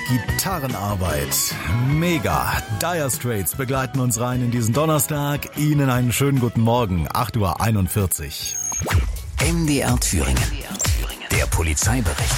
Gitarrenarbeit. Mega. Dire Straits begleiten uns rein in diesen Donnerstag. Ihnen einen schönen guten Morgen. 8:41 Uhr. MDR Thüringen. Der Polizeibericht.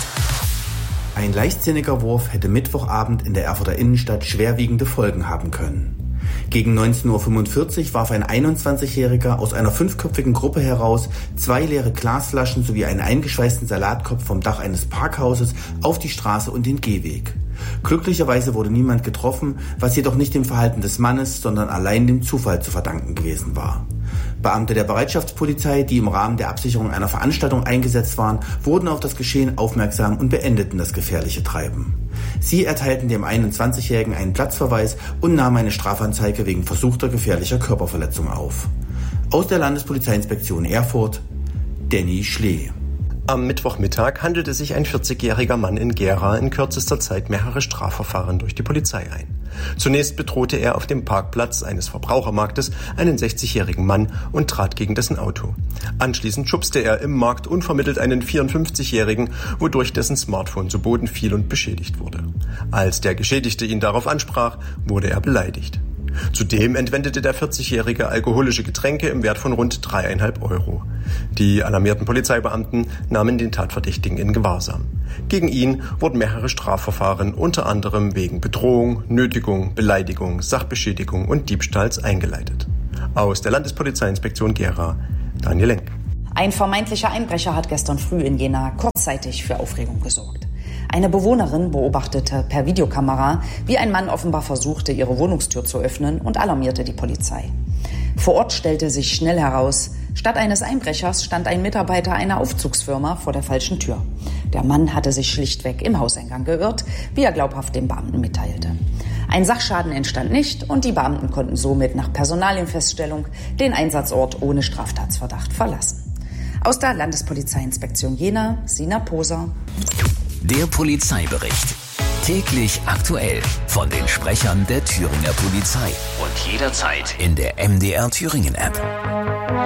Ein leichtsinniger Wurf hätte Mittwochabend in der Erfurter Innenstadt schwerwiegende Folgen haben können. Gegen 19:45 Uhr warf ein 21-Jähriger aus einer 5-köpfigen Gruppe heraus 2 leere Glasflaschen sowie einen eingeschweißten Salatkopf vom Dach eines Parkhauses auf die Straße und den Gehweg. Glücklicherweise wurde niemand getroffen, was jedoch nicht dem Verhalten des Mannes, sondern allein dem Zufall zu verdanken gewesen war. Beamte der Bereitschaftspolizei, die im Rahmen der Absicherung einer Veranstaltung eingesetzt waren, wurden auf das Geschehen aufmerksam und beendeten das gefährliche Treiben. Sie erteilten dem 21-Jährigen einen Platzverweis und nahmen eine Strafanzeige wegen versuchter gefährlicher Körperverletzung auf. Aus der Landespolizeiinspektion Erfurt, Danny Schlee. Am Mittwochmittag handelte sich ein 40-jähriger Mann in Gera in kürzester Zeit mehrere Strafverfahren durch die Polizei ein. Zunächst bedrohte er auf dem Parkplatz eines Verbrauchermarktes einen 60-jährigen Mann und trat gegen dessen Auto. Anschließend schubste er im Markt unvermittelt einen 54-jährigen, wodurch dessen Smartphone zu Boden fiel und beschädigt wurde. Als der Geschädigte ihn darauf ansprach, wurde er beleidigt. Zudem entwendete der 40-Jährige alkoholische Getränke im Wert von rund 3,5 Euro. Die alarmierten Polizeibeamten nahmen den Tatverdächtigen in Gewahrsam. Gegen ihn wurden mehrere Strafverfahren unter anderem wegen Bedrohung, Nötigung, Beleidigung, Sachbeschädigung und Diebstahls eingeleitet. Aus der Landespolizeiinspektion Gera, Daniel Lenk. Ein vermeintlicher Einbrecher hat gestern früh in Jena kurzzeitig für Aufregung gesorgt. Eine Bewohnerin beobachtete per Videokamera, wie ein Mann offenbar versuchte, ihre Wohnungstür zu öffnen und alarmierte die Polizei. Vor Ort stellte sich schnell heraus, statt eines Einbrechers stand ein Mitarbeiter einer Aufzugsfirma vor der falschen Tür. Der Mann hatte sich schlichtweg im Hauseingang geirrt, wie er glaubhaft den Beamten mitteilte. Ein Sachschaden entstand nicht und die Beamten konnten somit nach Personalienfeststellung den Einsatzort ohne Straftatsverdacht verlassen. Aus der Landespolizeiinspektion Jena, Sina Poser. Der Polizeibericht. Täglich aktuell von den Sprechern der Thüringer Polizei. Und jederzeit in der MDR Thüringen App.